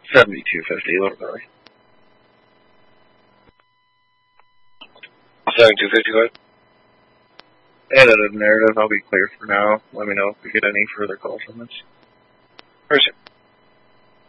7250, what are we? 7250, go ahead. Edited narrative, I'll be clear for now. Let me know if we get any further calls on this. Where's it?